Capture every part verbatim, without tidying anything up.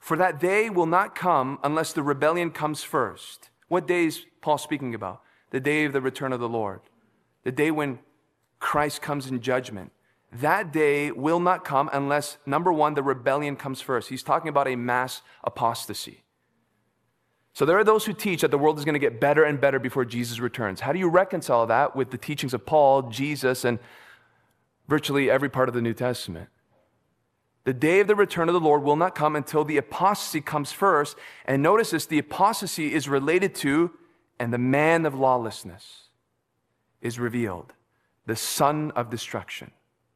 For that day will not come unless the rebellion comes first. What day is Paul speaking about? The day of the return of the Lord. The day when Christ comes in judgment. That day will not come unless, number one, the rebellion comes first. He's talking about a mass apostasy. So there are those who teach that the world is going to get better and better before Jesus returns. How do you reconcile that with the teachings of Paul, Jesus, and virtually every part of the New Testament? The day of the return of the Lord will not come until the apostasy comes first. And notice this, the apostasy is related to, and the man of lawlessness is revealed, the son of destruction.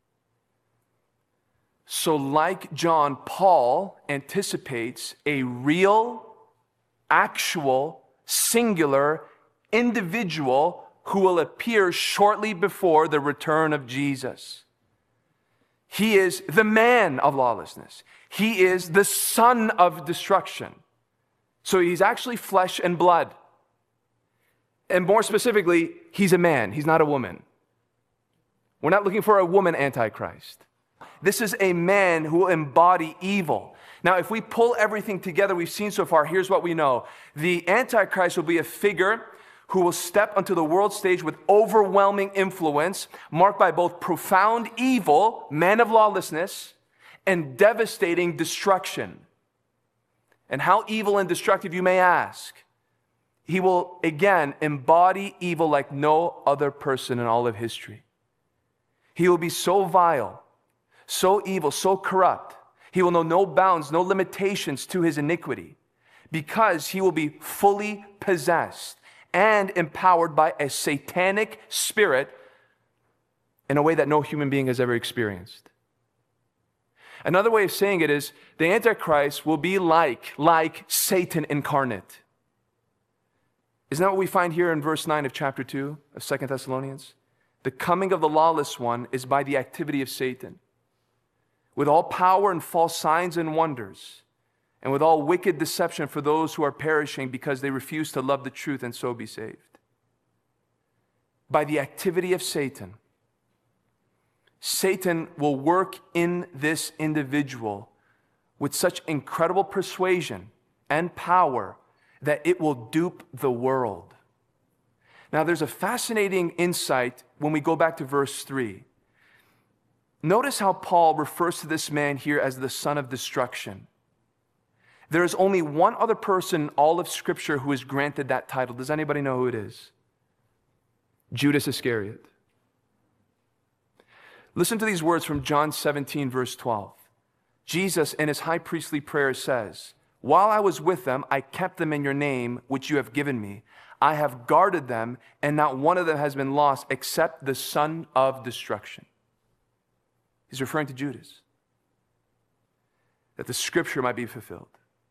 So like John, Paul anticipates a real, actual, singular individual who will appear shortly before the return of Jesus. He is the man of lawlessness. He is the son of destruction. So he's actually flesh and blood. And more specifically, he's a man. He's not a woman. We're not looking for a woman antichrist. This is a man who will embody evil. Now, if we pull everything together we've seen so far, here's what we know. The Antichrist will be a figure who will step onto the world stage with overwhelming influence, marked by both profound evil, man of lawlessness, and devastating destruction. And how evil and destructive, you may ask? He will, again, embody evil like no other person in all of history. He will be so vile, so evil, so corrupt. He will know no bounds, no limitations to his iniquity, because he will be fully possessed and empowered by a satanic spirit in a way that no human being has ever experienced. Another way of saying it is, the Antichrist will be like, like Satan incarnate. Isn't that what we find here in verse nine of chapter two of Second Thessalonians? The coming of the lawless one is by the activity of Satan, with all power and false signs and wonders, and with all wicked deception for those who are perishing because they refuse to love the truth and so be saved. By the activity of Satan, Satan will work in this individual with such incredible persuasion and power that it will dupe the world. Now, there's a fascinating insight when we go back to verse three. Notice how Paul refers to this man here as the son of destruction. There is only one other person in all of Scripture who is granted that title. Does anybody know who it is? Judas Iscariot. Listen to these words from John seventeen, verse twelve. Jesus, in his high priestly prayer, says, "While I was with them, I kept them in your name, which you have given me. I have guarded them, and not one of them has been lost except the son of destruction." He's referring to Judas, that the Scripture might be fulfilled.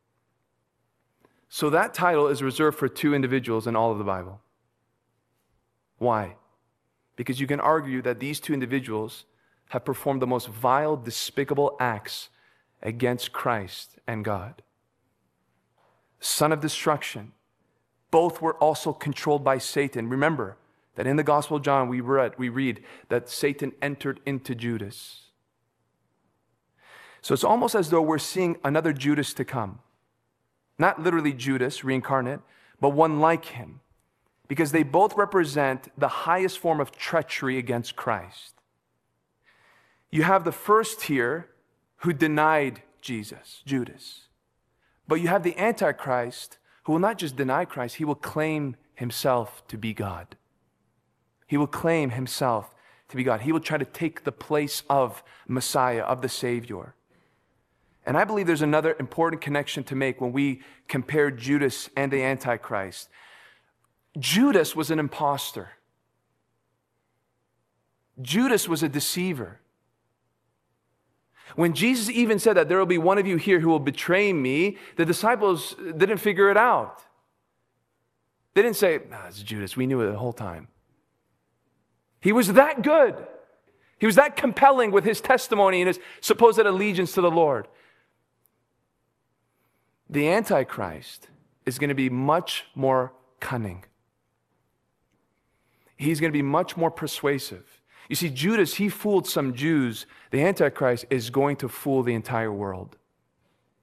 So that title is reserved for two individuals in all of the Bible. Why? Because you can argue that these two individuals have performed the most vile, despicable acts against Christ and God. Son of destruction. Both were also controlled by Satan. Remember that in the Gospel of John we read, we read that Satan entered into Judas. So it's almost as though we're seeing another Judas to come. Not literally Judas reincarnate, but one like him. Because they both represent the highest form of treachery against Christ. You have the first here who denied Jesus, Judas. But you have the Antichrist who will not just deny Christ, he will claim himself to be God. He will claim himself to be God. He will try to take the place of Messiah, of the Savior. And I believe there's another important connection to make when we compare Judas and the Antichrist. Judas was an imposter. Judas was a deceiver. When Jesus even said that there will be one of you here who will betray me, the disciples didn't figure it out. They didn't say, nah, it's Judas. We knew it the whole time. He was that good. He was that compelling with his testimony and his supposed allegiance to the Lord. The Antichrist is going to be much more cunning. He's going to be much more persuasive. You see, Judas, he fooled some Jews. The Antichrist is going to fool the entire world.